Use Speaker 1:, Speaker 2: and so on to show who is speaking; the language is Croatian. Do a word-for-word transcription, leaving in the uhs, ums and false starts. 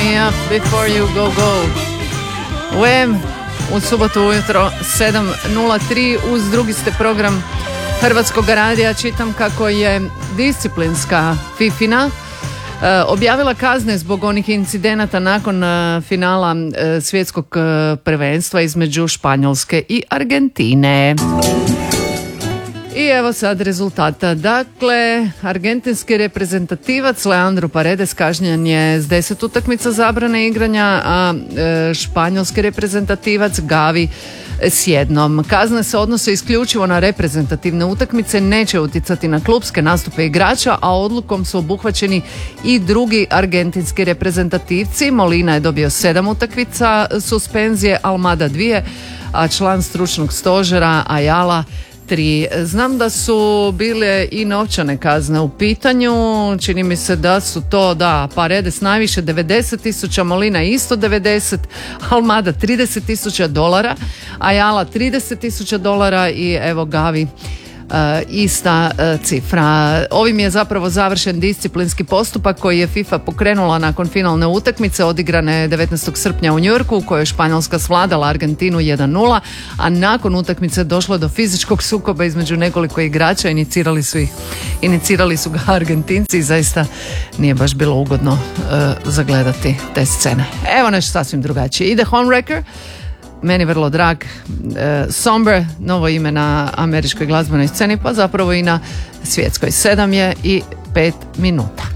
Speaker 1: me up before you go go. U M u subotu ujutro sedam nula tri uz drugi ste program Hrvatskog radija. Čitam kako je disciplinska Fifina objavila kazne zbog onih incidenata nakon finala svjetskog prvenstva između Španjolske i Argentine. I evo sad rezultata. Dakle, argentinski reprezentativac Leandro Paredes kažnjen je s deset utakmica zabrane igranja, a španjolski reprezentativac Gavi s jednom. Kazne se odnose isključivo na reprezentativne utakmice, neće utjecati na klupske nastupe igrača, a odlukom su obuhvaćeni i drugi argentinski reprezentativci. Molina je dobio sedam utakmica suspenzije, Almada dvije, a član stručnog stožera Ayala tri. Znam da su bile i novčane kazne u pitanju, čini mi se da su to, da, Paredes najviše devedeset tisuća, Molina isto devedeset, Almada trideset tisuća dolara, Ayala trideset tisuća dolara i evo Gavi Uh, ista uh, cifra. Ovim je zapravo završen disciplinski postupak koji je FIFA pokrenula nakon finalne utakmice odigrane devetnaestog srpnja u Njujorku u kojoj je Španjolska svladala Argentinu jedan nula, a nakon utakmice došlo do fizičkog sukoba između nekoliko igrača, inicirali su ih inicirali su ga Argentinci i zaista nije baš bilo ugodno uh, zagledati te scene. Evo nešto sasvim drugačije. Ide Homewrecker, meni vrlo drag, e, Sombre, novo ime na američkoj glazbenoj sceni, pa zapravo i na svjetskoj. Sedam je i pet minuta.